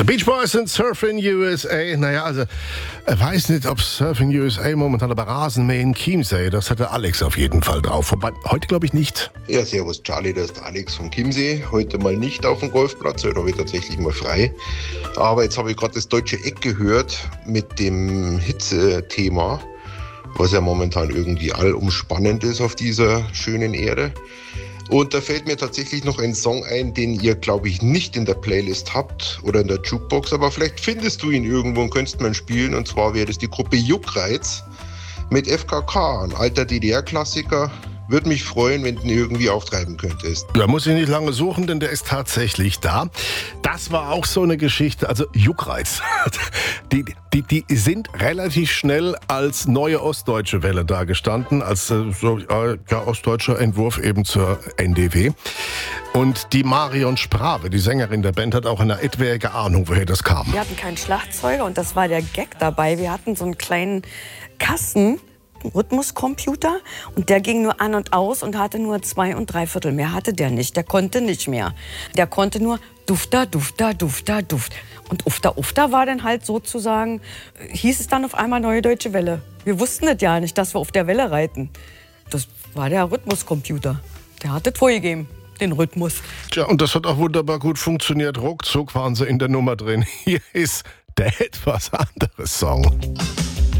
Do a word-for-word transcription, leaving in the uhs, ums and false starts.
The Beach Boys sind Surfing U S A. Naja, also, er weiß nicht, ob Surfing U S A momentan aber Rasenmähen Chiemsee, das hatte Alex auf jeden Fall drauf. Wobei, heute glaube ich nicht. Ja, servus Charlie, das ist der Alex vom Chiemsee. Heute mal nicht auf dem Golfplatz, heute habe ich tatsächlich mal frei. Aber jetzt habe ich gerade das deutsche Eck gehört mit dem Hitzethema, was ja momentan irgendwie allumspannend ist auf dieser schönen Erde. Und da fällt mir tatsächlich noch ein Song ein, den ihr, glaube ich, nicht in der Playlist habt oder in der Jukebox, aber vielleicht findest du ihn irgendwo und könntest mal spielen. Und zwar wäre das die Gruppe Juckreiz mit F K K, ein alter D D R-Klassiker. Würde mich freuen, wenn du ihn irgendwie auftreiben könntest. Da muss ich nicht lange suchen, denn der ist tatsächlich da. Das war auch so eine Geschichte, also Juckreiz. Die, die, die sind relativ schnell als neue ostdeutsche Welle dagestanden, als äh, so, äh, ja, ostdeutscher Entwurf eben zur N D W. Und die Marion Sprave, die Sängerin der Band, hat auch eine etwaige Ahnung, woher das kam. Wir hatten keinen Schlagzeuger und das war der Gag dabei. Wir hatten so einen kleinen Kasten, Rhythmuscomputer, und der ging nur an und aus und hatte nur zwei und drei Viertel. Mehr hatte der nicht, der konnte nicht mehr. Der konnte nur Dufter, Dufter, Dufter, Duft. Und Ufter, Ufter war dann halt sozusagen, hieß es dann auf einmal Neue Deutsche Welle. Wir wussten das ja nicht, dass wir auf der Welle reiten. Das war der Rhythmuscomputer. Der hat das vorgegeben, den Rhythmus. Tja, und das hat auch wunderbar gut funktioniert. Ruckzuck waren sie in der Nummer drin. Hier ist der etwas andere Song.